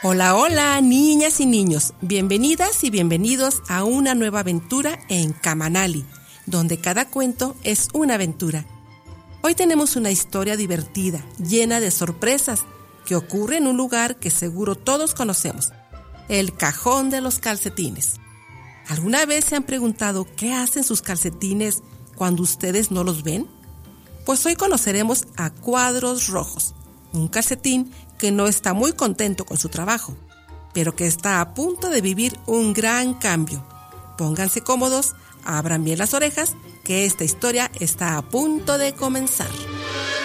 Hola, hola, niñas y niños. Bienvenidas y bienvenidos a una nueva aventura en Kamanali, donde cada cuento es una aventura. Hoy tenemos una historia divertida, llena de sorpresas, que ocurre en un lugar que seguro todos conocemos, el cajón de los calcetines. ¿Alguna vez se han preguntado qué hacen sus calcetines cuando ustedes no los ven? Pues hoy conoceremos a Cuadros Rojos, un calcetín que no está muy contento con su trabajo, pero que está a punto de vivir un gran cambio. Pónganse cómodos, abran bien las orejas, que esta historia está a punto de comenzar.